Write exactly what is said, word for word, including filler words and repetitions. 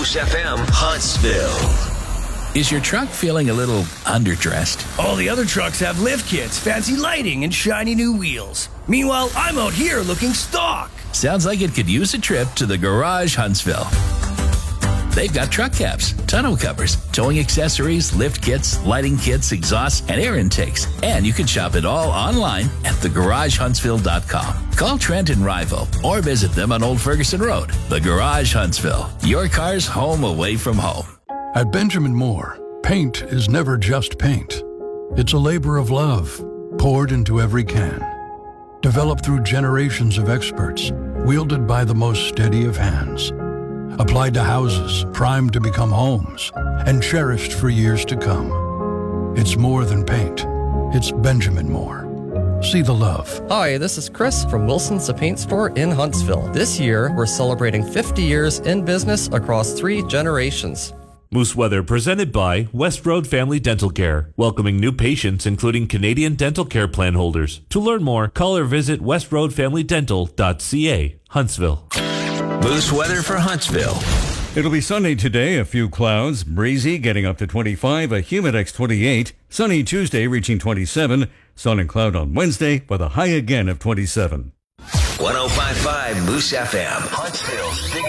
Moose F M, Huntsville. Is your truck feeling a little underdressed? All the other trucks have lift kits, fancy lighting, and shiny new wheels. Meanwhile, I'm out here looking stock. Sounds like it could use a trip to the Garage Huntsville. They've got truck caps, tonneau covers, towing accessories, lift kits, lighting kits, exhausts, and air intakes. And you can shop it all online at the garage huntsville dot com. Call Trent and Rival or visit them on Old Ferguson Road. The Garage Huntsville, your car's home away from home. At Benjamin Moore, paint is never just paint. It's a labor of love, poured into every can. Developed through generations of experts, wielded by the most steady of hands. Applied to houses, primed to become homes, and cherished for years to come. It's more than paint. It's Benjamin Moore. See the love. Hi, this is Chris from Wilson's The Paint Store in Huntsville. This year, we're celebrating fifty years in business across three generations. Moose Weather presented by West Road Family Dental Care, welcoming new patients including Canadian Dental Care Plan holders. To learn more, call or visit west road family dental dot c a, Huntsville. Moose Weather for Huntsville. It'll be sunny today, a few clouds, breezy, getting up to twenty-five, a humidex twenty-eight, sunny Tuesday reaching twenty-seven, sun and cloud on Wednesday with a high again of twenty-seven. one oh five point five Moose F M, Huntsville.